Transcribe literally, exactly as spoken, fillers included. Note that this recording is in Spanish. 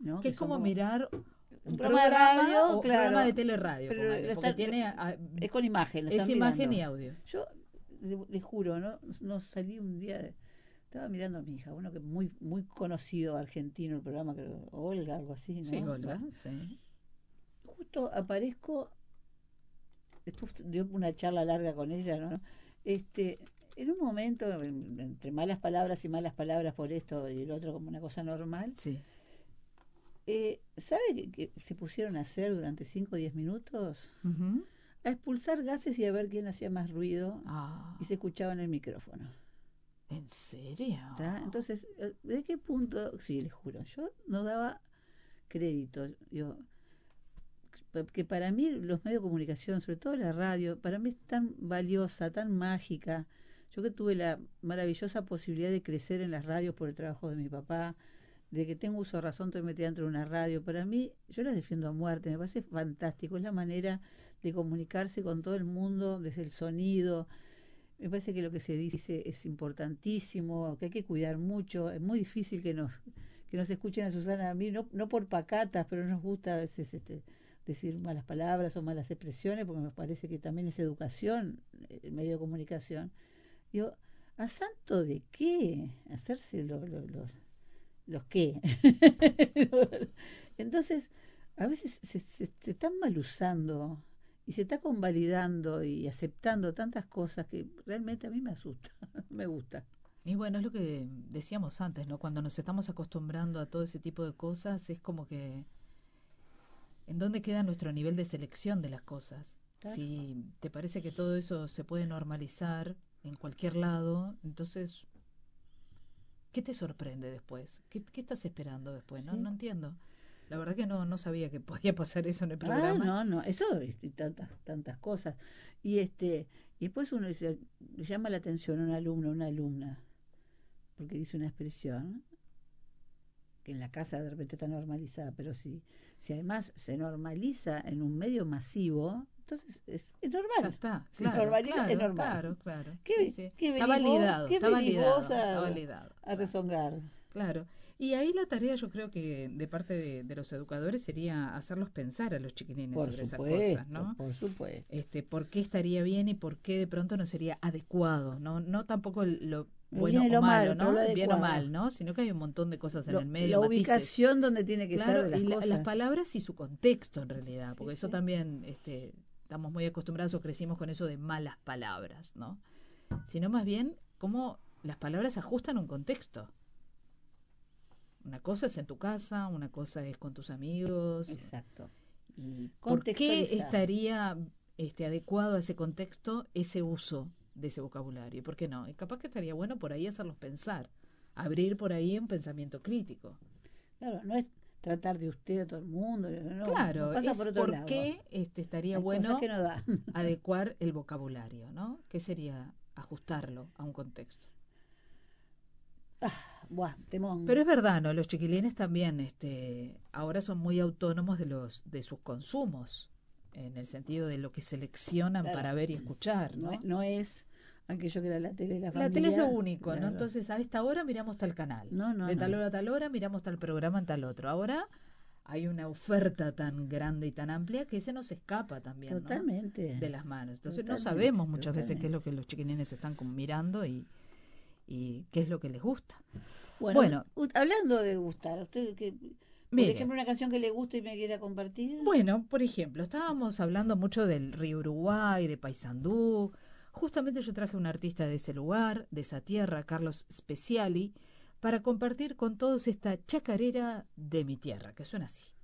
¿no? Que es como como mirar un un programa de radio, o un claro, programa de teleradio, pero póngale, lo porque están- tiene ah, es con imagen, lo es están imagen mirando. y audio. Yo le, le juro, no, no salí un día, de- estaba mirando a mi hija, uno que muy muy conocido argentino, el programa, creo, Olga, algo así, Sí, ¿no? Olga, Bueno, sí. justo aparezco, después dio una charla larga con ella, ¿no? Este, en un momento, en- entre malas palabras y malas palabras por esto y el otro como una cosa normal, Sí. eh, ¿sabe qué que se pusieron a hacer durante cinco o diez minutos? Ujú. A expulsar gases y a ver quién hacía más ruido Ah, y se escuchaba en el micrófono. ¿en serio? ¿Tá? Entonces, eh, ¿de qué punto? Sí, les juro, yo no daba crédito. Yo, que para mí los medios de comunicación, sobre todo la radio, para mí es tan valiosa, tan mágica. Yo que tuve la maravillosa posibilidad de crecer en las radios por el trabajo de mi papá, de que tengo uso de razón, estoy metida dentro de una radio. Para mí, yo las defiendo a muerte, me parece fantástico. Es la manera de comunicarse con todo el mundo desde el sonido. Me parece que lo que se dice es importantísimo, que hay que cuidar mucho. Es muy difícil que nos que nos escuchen a Susana, a mí, no, no por pacatas, pero nos gusta a veces este, decir malas palabras o malas expresiones, porque me parece que también es educación, el medio de comunicación. Digo, ¿a santo de qué? Hacerse lo, lo, lo- los qué. Entonces, a veces se, se, se están mal usando y se está convalidando y aceptando tantas cosas que realmente a mí me asusta, me gusta. Y bueno, es lo que decíamos antes, ¿no? Cuando nos estamos acostumbrando a todo ese tipo de cosas, es como que ¿en dónde queda nuestro nivel de selección de las cosas? Claro. Si te parece que todo eso se puede normalizar en cualquier lado, entonces, ¿qué te sorprende después? ¿Qué, qué estás esperando después? No, ¿Sí? no entiendo. La verdad que no, no sabía que podía pasar eso en el Ah, programa. no, no, eso y tantas, tantas cosas. Y este, y después uno dice, le llama la atención a un alumno, una alumna, porque dice una expresión que en la casa de repente está normalizada, pero si, si además se normaliza en un medio masivo, entonces es, es Ya normal. está, Si claro, normaliza, es claro, normal. claro, claro. Sí, ¿Qué, sí. qué Está venís vos, validado, qué está venís vos validado, está a, validado. a Claro. rezongar? Claro. Y ahí la tarea yo creo que de parte de, de los educadores sería hacerlos pensar a los chiquilines Por sobre esas cosas, supuesto, ¿no? por supuesto. Este, por qué estaría bien y por qué de pronto no sería adecuado, ¿no? No tampoco el- lo Lo bueno bien y o lo malo, mal, pero ¿no? lo El bien o adecuado. mal, ¿no? Sino que hay un montón de cosas en Lo, el medio, la matices. ubicación donde tiene que estar Claro, de las y la- las cosas. palabras y su contexto en realidad, Sí, porque eso sí. también este, estamos muy acostumbrados o crecimos con eso de malas palabras, ¿no? Sino más bien cómo las palabras ajustan un contexto. Una cosa es en tu casa, una cosa es con tus amigos. Exacto. ¿Y por qué Contextualizar. estaría este, adecuado a ese contexto ese uso de ese vocabulario? ¿Y por qué no? Y capaz que estaría bueno por ahí hacerlos pensar, abrir por ahí un pensamiento crítico. Claro, no es tratar de usted a todo el mundo, no, no Claro, pasa es por otro por lado. qué este, estaría Hay cosas bueno que no dan. adecuar el vocabulario, ¿no? ¿Qué sería ajustarlo a un contexto? Ah, buah, temón. Pero es verdad, ¿no? Los chiquilines también este, ahora son muy autónomos de, los, de sus consumos, en el sentido de lo que seleccionan Claro, para ver y escuchar, no, ¿no? no es aquello que era la tele de la La tele es lo familia. único, ¿no? Claro. Entonces a esta hora miramos tal canal, No, no, de tal no. hora a tal hora miramos tal programa en tal otro. Ahora hay una oferta tan grande y tan amplia que se nos escapa también, ¿no? Totalmente. De las manos. Entonces no Totalmente, sabemos muchas veces qué es totalmente. lo que los chiquilines están como mirando y, y qué es lo que les gusta. Bueno, Bueno, u- hablando de gustar, usted que, por mire, ejemplo, una canción que le gusta y me quiera compartir. bueno, por ejemplo, estábamos hablando mucho del río Uruguay, de Paysandú. Justamente yo traje un artista de ese lugar, de esa tierra, Carlos Speciali, para compartir con todos esta chacarera de mi tierra, que suena así.